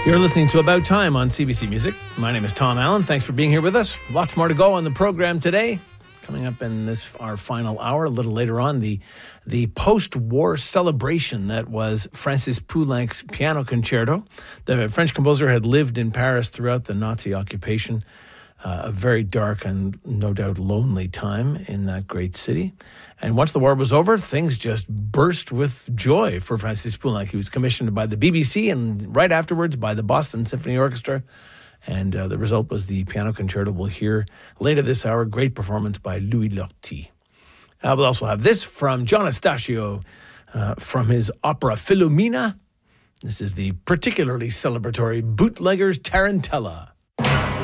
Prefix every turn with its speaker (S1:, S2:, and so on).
S1: You're listening to About Time on CBC Music. My name is Tom Allen. Thanks for being here with us. Lots more to go on the program today. Coming up in our final hour, a little later on, the post-war celebration that was Francis Poulenc's piano concerto. The French composer had lived in Paris throughout the Nazi occupation, a very dark and no doubt lonely time in that great city. And once the war was over, things just burst with joy for Francis Poulenc. He was commissioned by the BBC and right afterwards by the Boston Symphony Orchestra. And the result was the piano concerto we'll hear later this hour. Great performance by Louis Lortie. We'll also have this from John Astaccio from his opera Philomena. This is the particularly celebratory Bootlegger's Tarantella.